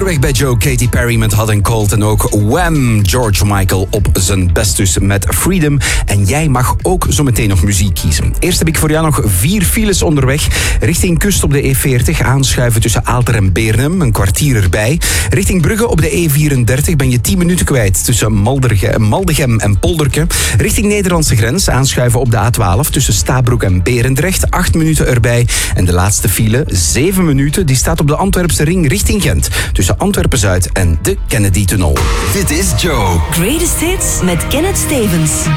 onderweg bij Joe, Katy Perry met Hot and Cold en ook Wham! George Michael op zijn best dus met Freedom. En jij mag ook zo meteen nog muziek kiezen. Eerst heb ik voor jou nog 4 files onderweg. Richting Kust op de E40, aanschuiven tussen Aalter en Beernem, een kwartier erbij. Richting Brugge op de E34 ben je 10 minuten kwijt tussen Maldegem en Polderke. Richting Nederlandse grens, aanschuiven op de A12 tussen Stabroek en Berendrecht, 8 minuten erbij. En de laatste file, 7 minuten, die staat op de Antwerpse ring richting Gent, tussen Antwerpen-Zuid en de Kennedy-tunnel. Dit is Joe. Greatest Hits met Kenneth Stevens.